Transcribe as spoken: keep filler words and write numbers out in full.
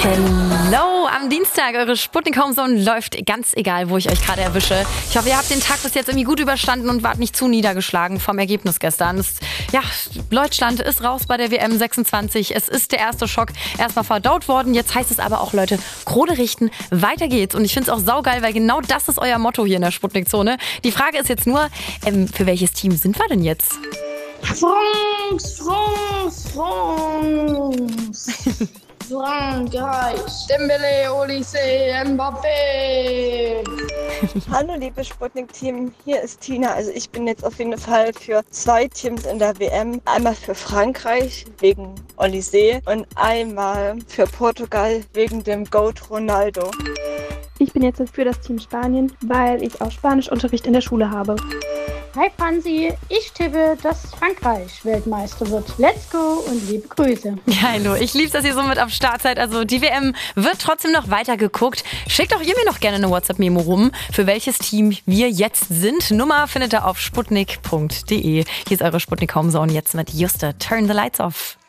Hello, am Dienstag, eure Sputnik Homezone läuft ganz egal, wo ich euch gerade erwische. Ich hoffe, ihr habt den Tag bis jetzt irgendwie gut überstanden und wart nicht zu niedergeschlagen vom Ergebnis gestern. Es, ja, Deutschland ist raus bei der W M sechsundzwanzig. Es ist der erste Schock erstmal verdaut worden. Jetzt heißt es aber auch, Leute, Krone richten, weiter geht's. Und ich finde es auch saugeil, weil genau das ist euer Motto hier in der Sputnik-Zone. Die Frage ist jetzt nur, ähm, für welches Team sind wir denn jetzt? France, France, France. Frankreich, Dembele, Olise, Mbappé. Hallo liebe Sputnik-Team, hier ist Tina. Also ich bin jetzt auf jeden Fall für zwei Teams in der W M. Einmal für Frankreich wegen Olise und einmal für Portugal wegen dem Goat Ronaldo. Ich bin jetzt für das Team Spanien, weil ich auch Spanischunterricht in der Schule habe. Hi Franzi, ich tippe, dass Frankreich Weltmeister wird. Let's go und liebe Grüße. Ja, hallo, ich liebe, dass ihr so mit am Start seid. Also die W M wird trotzdem noch weiter geguckt. Schickt auch ihr mir noch gerne eine WhatsApp-Memo rum, für welches Team wir jetzt sind. Nummer findet ihr auf sputnik punkt de. Hier ist eure Sputnik Homezone jetzt mit Juste. Turn the lights off.